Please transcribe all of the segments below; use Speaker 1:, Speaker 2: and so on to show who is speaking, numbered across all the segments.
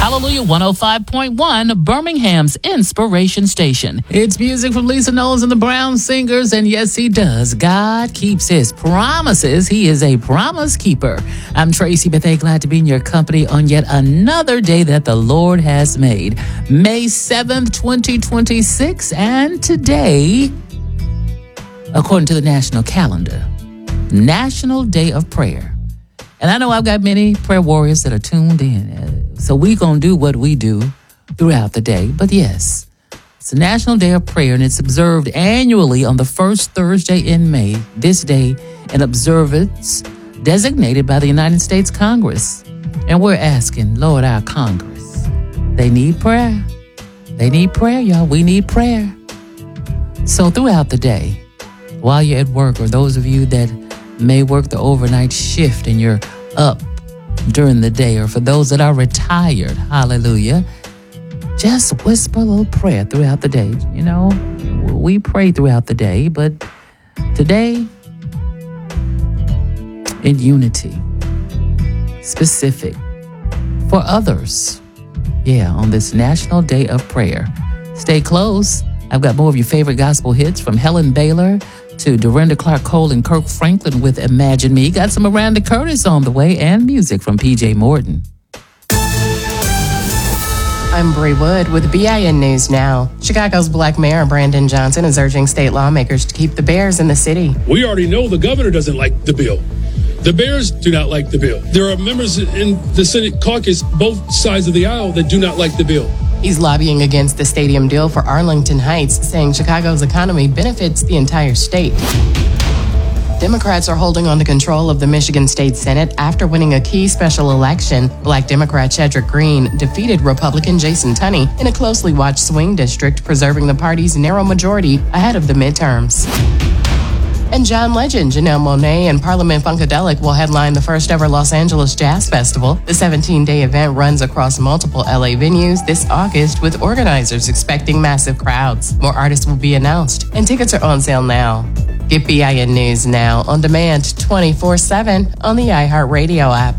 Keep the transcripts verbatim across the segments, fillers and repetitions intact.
Speaker 1: Hallelujah one oh five point one, Birmingham's Inspiration Station. It's music from Lisa Knowles and the Brown Singers, and yes, he does. God keeps his promises. He is a promise keeper. I'm Tracy Bethea, glad to be in your company on yet another day that the Lord has made. May seventh, twenty twenty-six, and today, according to the national calendar, National Day of Prayer. And I know I've got many prayer warriors that are tuned in. Uh, so we're going to do what we do throughout the day. But yes, it's the National Day of Prayer, and it's observed annually on the first Thursday in May. This day, an observance designated by the United States Congress. And we're asking, Lord, our Congress, they need prayer. They need prayer, y'all. We need prayer. So throughout the day, while you're at work, or those of you that may work the overnight shift and you're up during the day, or for those that are retired, hallelujah, just whisper a little prayer throughout the day. You know, we pray throughout the day, but today, in unity, specific, for others, yeah, on this National Day of Prayer. Stay close. I've got more of your favorite gospel hits, from Helen Baylor to Dorinda Clark Cole and Kirk Franklin with Imagine Me. Got some Miranda Curtis on the way, and music from P J Morton.
Speaker 2: I'm Bree Wood with B I N News Now. Chicago's Black Mayor Brandon Johnson is urging state lawmakers to keep the Bears in the city.
Speaker 3: We already know the governor doesn't like the bill. The Bears do not like the bill. There are members in the Senate caucus, both sides of the aisle, that do not like the bill.
Speaker 2: He's lobbying against the stadium deal for Arlington Heights, saying Chicago's economy benefits the entire state. Democrats are holding on to control of the Michigan State Senate after winning a key special election. Black Democrat Chedrick Green defeated Republican Jason Tunney in a closely watched swing district, preserving the party's narrow majority ahead of the midterms. And John Legend, Janelle Monáe, and Parliament Funkadelic will headline the first ever Los Angeles Jazz Festival. The seventeen-day event runs across multiple L A venues this August, with organizers expecting massive crowds. More artists will be announced, and tickets are on sale now. Get B I N News Now on demand twenty-four seven on the iHeartRadio app.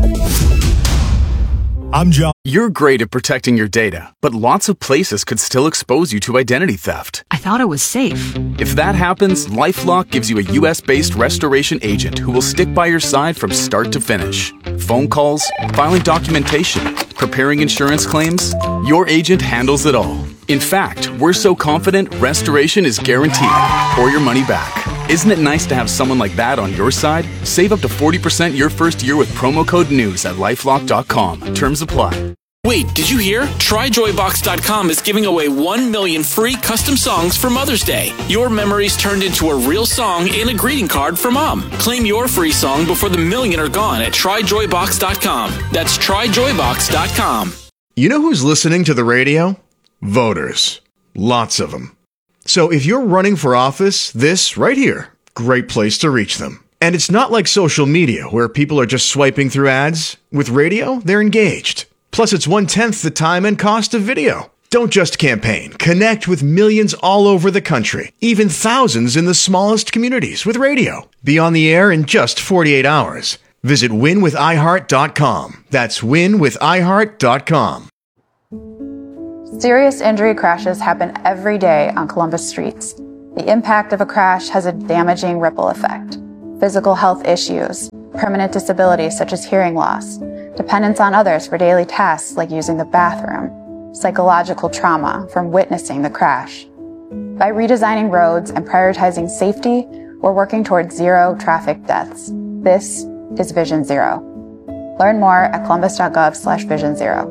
Speaker 4: I'm John. You're great at protecting your data, but lots of places could still expose you to identity theft.
Speaker 5: I thought it was safe.
Speaker 4: If that happens, LifeLock gives you a U S-based restoration agent who will stick by your side from start to finish. Phone calls, filing documentation, preparing insurance claims, your agent handles it all. In fact, we're so confident restoration is guaranteed, or your money back. Isn't it nice to have someone like that on your side? Save up to forty percent your first year with promo code NEWS at lifelock dot com. Terms apply.
Speaker 6: Wait, did you hear? Try Joy Box dot com is giving away one million free custom songs for Mother's Day. Your memories turned into a real song and a greeting card for Mom. Claim your free song before the million are gone at Try Joy Box dot com. That's Try Joy Box dot com.
Speaker 7: You know who's listening to the radio? Voters. Lots of them. So if you're running for office, this right here, great place to reach them. And it's not like social media where people are just swiping through ads. With radio, they're engaged. Plus, it's one-tenth the time and cost of video. Don't just campaign. Connect with millions all over the country, even thousands in the smallest communities with radio. Be on the air in just forty-eight hours. Visit win with i heart dot com. That's win with i heart dot com.
Speaker 8: Serious injury crashes happen every day on Columbus streets. The impact of a crash has a damaging ripple effect. Physical health issues, permanent disabilities such as hearing loss, dependence on others for daily tasks like using the bathroom, psychological trauma from witnessing the crash. By redesigning roads and prioritizing safety, we're working towards zero traffic deaths. This is Vision Zero. Learn more at columbus dot gov slash vision zero.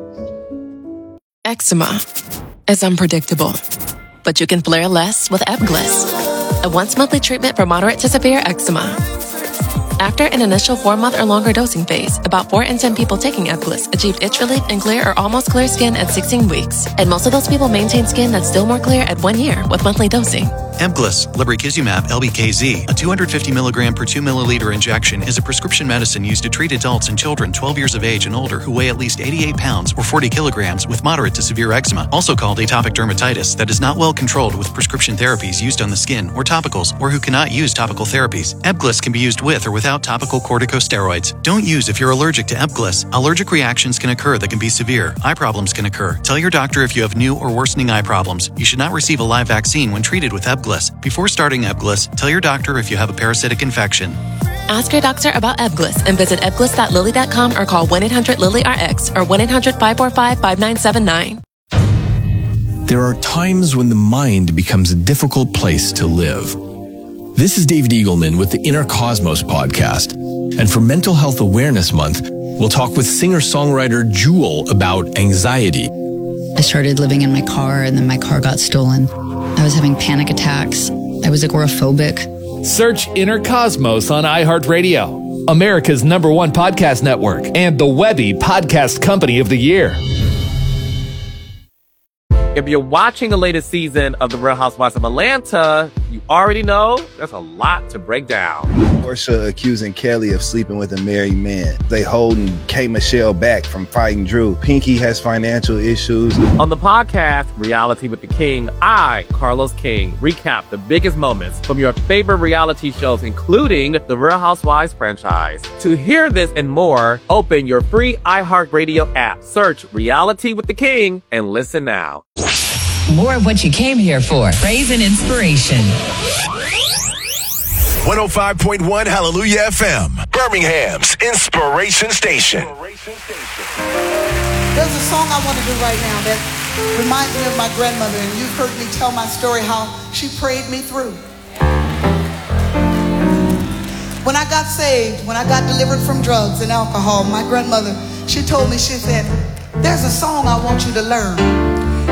Speaker 9: Eczema is unpredictable, but you can flare less with Ebglyss, a once-monthly treatment for moderate to severe eczema. After an initial four-month or longer dosing phase, about four in ten people taking Ebglyss achieved itch relief and clear or almost clear skin at sixteen weeks, and most of those people maintain skin that's still more clear at one year with monthly dosing.
Speaker 5: Ebglyss, lebrikizumab L B K Z, a two hundred fifty milligram per two milliliter injection, is a prescription medicine used to treat adults and children twelve years of age and older who weigh at least eighty-eight pounds or forty kilograms with moderate to severe eczema, also called atopic dermatitis, that is not well controlled with prescription therapies used on the skin or topicals, or who cannot use topical therapies. Ebglyss can be used with or without topical corticosteroids. Don't use if you're allergic to Ebglyss. Allergic reactions can occur that can be severe. Eye problems can occur. Tell your doctor if you have new or worsening eye problems. You should not receive a live vaccine when treated with Ebglyss. Before starting Ebglyss, tell your doctor if you have a parasitic infection.
Speaker 9: Ask your doctor about Ebglyss and visit ebglyss dot lilly dot com or call one eight hundred lilly R X or one eight hundred five four five five nine seven nine.
Speaker 10: There are times when the mind becomes a difficult place to live. This is David Eagleman with the Inner Cosmos podcast. And for Mental Health Awareness Month, we'll talk with singer-songwriter Jewel about anxiety.
Speaker 11: I started living in my car and then my car got stolen. I was having panic attacks. I was agoraphobic.
Speaker 12: Search Inner Cosmos on iHeartRadio, America's number one podcast network, and the Webby Podcast Company of the Year.
Speaker 13: If you're watching the latest season of The Real Housewives of Atlanta, you already know there's a lot to break down.
Speaker 14: Porsha accusing Kelly of sleeping with a married man. They holding K. Michelle back from fighting Drew. Pinky has financial issues.
Speaker 13: On the podcast, Reality with the King, I, Carlos King, recap the biggest moments from your favorite reality shows, including the Real Housewives franchise. To hear this and more, open your free iHeartRadio app, search Reality with the King, and listen now.
Speaker 15: More of what you came here for. Praise and inspiration.
Speaker 16: one oh five point one Hallelujah F M, Birmingham's Inspiration Station.
Speaker 17: There's a song I want to do right now that reminds me of my grandmother, and you've heard me tell my story, how she prayed me through. When I got saved, when I got delivered from drugs and alcohol, my grandmother, she told me, she said, there's a song I want you to learn.